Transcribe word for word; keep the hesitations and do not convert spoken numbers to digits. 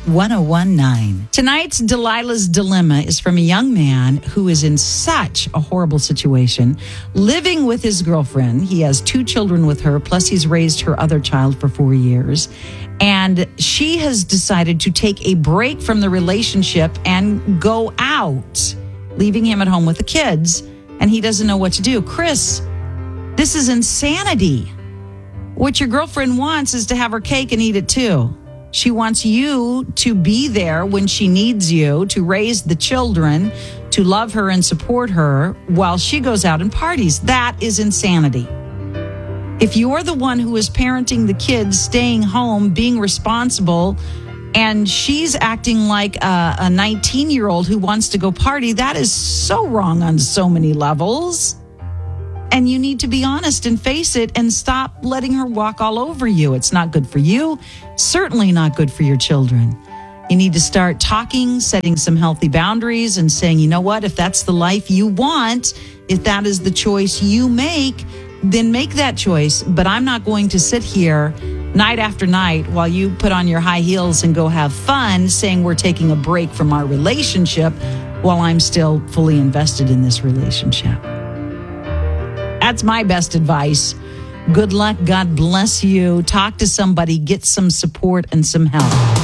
one oh one point nine. Tonight's Delilah's Dilemma is from a young man who is in such a horrible situation, living with his girlfriend. He has two children with her, plus he's raised her other child for four years. And she has decided to take a break from the relationship and go out, leaving him at home with the kids. And he doesn't know what to do. Chris, this is insanity. What your girlfriend wants is to have her cake and eat it too. She wants you to be there when she needs you, to raise the children, to love her and support her while she goes out and parties. That is insanity. If you're the one who is parenting the kids, staying home, being responsible, and she's acting like a, a nineteen-year-old who wants to go party, that is so wrong on so many levels. And you need to be honest and face it and stop letting her walk all over you. It's not good for you. Certainly not good for your children. You need to start talking, setting some healthy boundaries and saying, you know what, if that's the life you want, if that is the choice you make, then make that choice. But I'm not going to sit here night after night while you put on your high heels and go have fun saying we're taking a break from our relationship while I'm still fully invested in this relationship. That's my best advice. Good luck. God bless you. Talk to somebody. Get some support and some help.